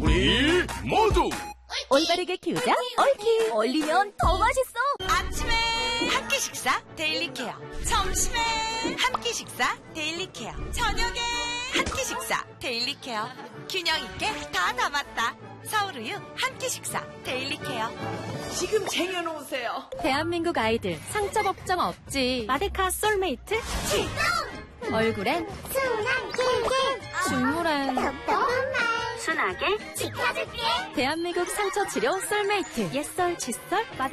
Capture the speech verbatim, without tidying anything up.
우리 모두 올바르게 키우자 올키. 얼리면 더 맛있어. 아침에 한 끼 식사 데일리 케어, 점심에 한 끼 식사 데일리 케어, 저녁에 한 끼 식사 데일리 케어. 균형 있게 다 담았다. 서울우유 한 끼 식사 데일리 케어. 지금 쟁여놓으세요. 대한민국 아이들 상처 걱정 없지. 마데카 솔메이트 출동. 얼굴엔 순한 길게, 중물엔 톡톡한 말 순하게 지켜줄게. 대한민국 상처 치료 솔메이트. 옛설, 칫솔, 마데카